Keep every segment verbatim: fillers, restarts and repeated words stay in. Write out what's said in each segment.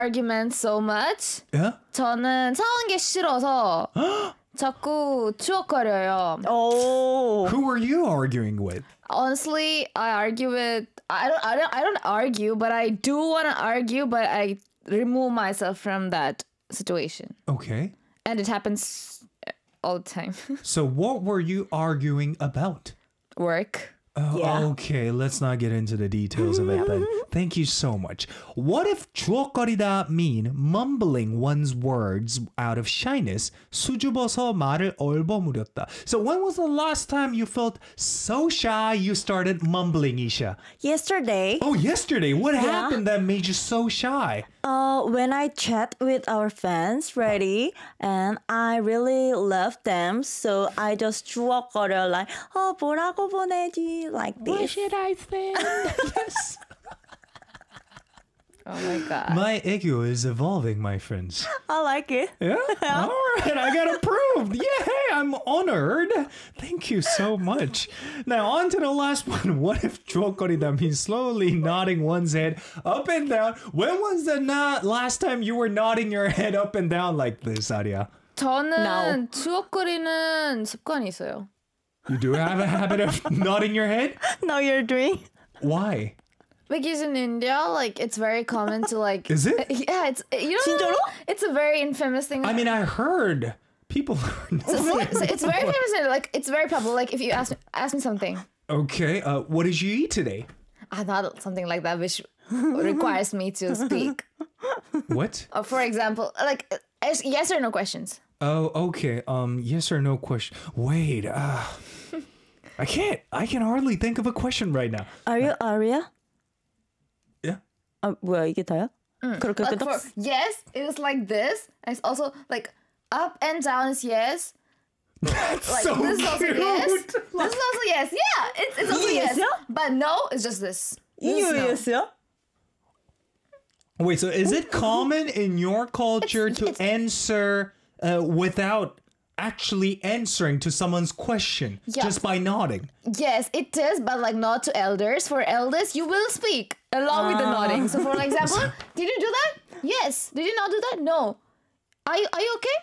argument so much. Yeah? 저는 싸우는 게 싫어서 자꾸 추억거려요. Oh. Who were you arguing with? Honestly, I argue with I don't I don't I don't argue, but I do want to argue, but I remove myself from that situation. Okay. And it happens all the time. So what were you arguing about? Work. Oh, Yeah. Okay, let's not get into the details of it then. Thank you so much. What if 주억거리다 mean mumbling one's words out of shyness? 수줍어서 말을 얼버무렸다. So when was the last time you felt so shy you started mumbling, Isha? Yesterday, Oh, yesterday. What Yeah. happened that made you so shy? uh, when I chat with our fans, ready, and I really love them, so I just 주워거려 like, 어, 뭐라고 보내지? Like this. should I think? Yes. Oh my god. My ego is evolving, my friends. I like it. Yeah? All right, I got approved. Yay, I'm honored. Thank you so much. Now, on to the last one. What if 주억거리다 means slowly nodding one's head up and down? When was the na- last time you were nodding your head up and down like this, Arya? 저는 No. 추억거리는 습관이 있어요. You do have a habit of nodding your head? Now you're doing. Why? Because in India, like it's very common to like. Is it? Yeah, it's you know. 진짜로? It's a very infamous thing. I mean, I heard people are So- so- nodding. so it's very famous and like it's very popular. Like if you ask me, ask me something, Okay, uh, what did you eat today? I thought something like that, which requires me to speak. What? Uh, for example, like uh, yes yes or no questions. Oh, okay. Um, yes or no question. Wait, uh, I can't. I can hardly think of a question right now. Are you Arya? Yeah. 아, 뭐야 이게 다야? 그렇게 Like 끝. for yes, it is like this. And it's also like up and down is yes. Like So this is also cute. yes. This is also yes. Yeah, it's it's also yes. Yes, But no, it's just this. This is no. 이유였어요? Wait, so is it common in your culture It's- to it's- answer uh, without actually answering to someone's question Yeah. just by nodding? Yes, it is, but like not to elders. For elders, you will speak along with the Ah. nodding. So, for example, did you do that? Yes. Did you not do that? No. Are you Are you okay?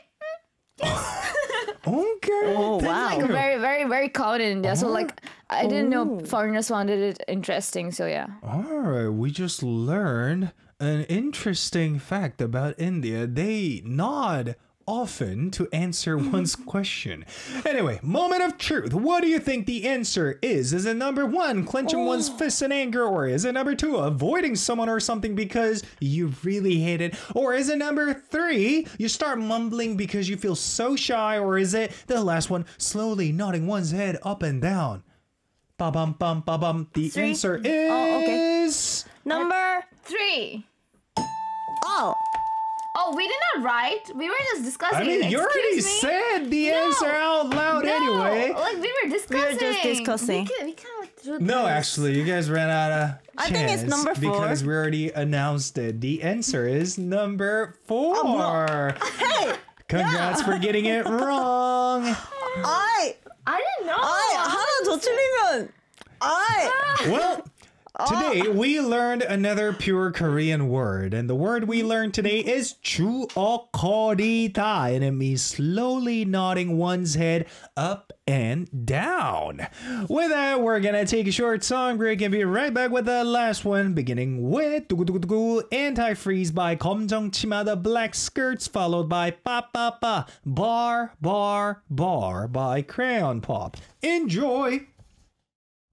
Okay. Oh, thank wow. you. Very, very, very common in India. So, like, I didn't know Oh. foreigners founded it interesting. So, yeah. All right, we just learned an interesting fact about India. They nod often to answer one's question. Anyway, moment of truth. What do you think the answer is? Is it number one, clenching one's fists in anger? Or is it number two, avoiding someone or something because you really hate it? Or is it number three, you start mumbling because you feel so shy? Or is it the last one, slowly nodding one's head up and down? Ba-bum, bum, ba-bum. The Three. answer is... Oh, okay. Number. Three. Oh. Oh, we did not write. We were just discussing. I mean, you already Excuse me? said the No. answer out loud No, anyway. like we were discussing. just discussing. We can, we can do No, this. actually, you guys ran out of I chance think it's number four. because we already announced it. The answer is number four. Oh, Hey. Congrats for getting it wrong. I. I didn't know. I 하나 더 틀리면. I. Well, today we learned another pure Korean word, and the word we learned today is 주억거리다, and it means slowly nodding one's head up and down. With that, we're gonna take a short song break and be right back with the last one, beginning with 두구두구두구 Antifreeze by 검정치마 the Black Skirts, followed by Pa Pa Pa Bar Bar Bar by Crayon Pop. Enjoy!